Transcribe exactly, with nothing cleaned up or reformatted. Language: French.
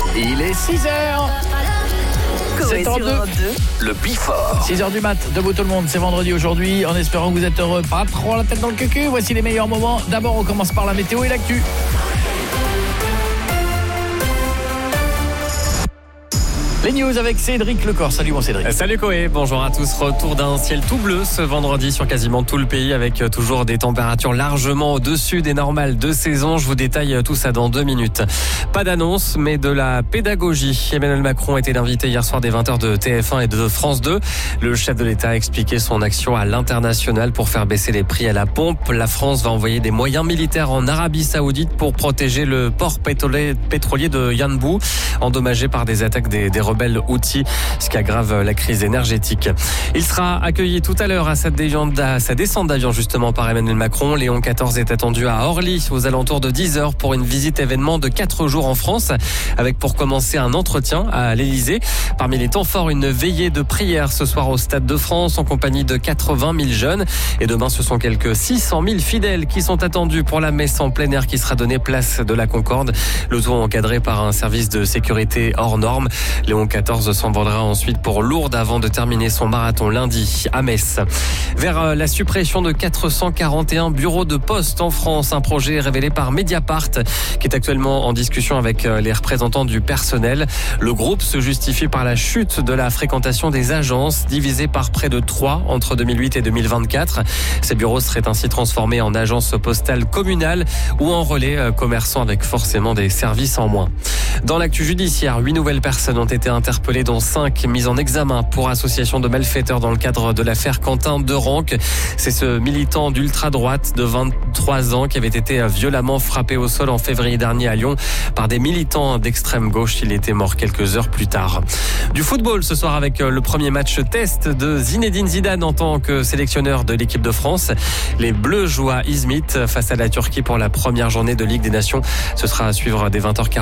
Il est six heures. sept heures deux. Le Bifort. six heures du mat, debout tout le monde, c'est vendredi aujourd'hui, en espérant que vous êtes heureux. Pas trop la tête dans le cucu, voici les meilleurs moments. D'abord, on commence par la météo et l'actu. Les news avec Cédric Lecor. Salut mon Cédric. Salut Koé, bonjour à tous. Retour d'un ciel tout bleu ce vendredi sur quasiment tout le pays avec toujours des températures largement au-dessus des normales de saison. Je vous détaille tout ça dans deux minutes. Pas d'annonce, mais de la pédagogie. Emmanuel Macron était l'invité hier soir des vingt heures de T F un et de France deux. Le chef de l'État a expliqué son action à l'international pour faire baisser les prix à la pompe. La France va envoyer des moyens militaires en Arabie Saoudite pour protéger le port pétrolier de Yanbu, endommagé par des attaques des, des rebelles Houthis, ce qui aggrave la crise énergétique. Il sera accueilli tout à l'heure à sa descente d'avion justement par Emmanuel Macron. Léon quatorze est attendu à Orly aux alentours de dix heures pour une visite événement de quatre jours en France, avec pour commencer un entretien à l'Élysée. Parmi les temps forts, une veillée de prière ce soir au Stade de France en compagnie de quatre-vingt mille jeunes. Et demain, ce sont quelques six cent mille fidèles qui sont attendus pour la messe en plein air qui sera donnée place de la Concorde. Le tout encadré par un service de sécurité hors norme. Léon quatorze s'envolera ensuite pour Lourdes avant de terminer son marathon lundi à Metz. Vers la suppression de quatre cent quarante et un bureaux de poste en France, un projet révélé par Mediapart qui est actuellement en discussion avec les représentants du personnel. Le groupe se justifie par la chute de la fréquentation des agences, divisée par près de trois entre deux mille huit et deux mille vingt-quatre. Ces bureaux seraient ainsi transformés en agences postales communales ou en relais commerçants avec forcément des services en moins. Dans l'actu judiciaire, huit nouvelles personnes ont été interpellées, dont cinq mises en examen pour association de malfaiteurs dans le cadre de l'affaire Quentin Derenque. C'est ce militant d'ultra-droite de vingt-trois ans qui avait été violemment frappé au sol en février dernier à Lyon par des militants d'extrême gauche. Il était mort quelques heures plus tard. Du football ce soir avec le premier match test de Zinedine Zidane en tant que sélectionneur de l'équipe de France. Les Bleus jouent à Izmit face à la Turquie pour la première journée de Ligue des Nations. Ce sera à suivre dès vingt heures quarante.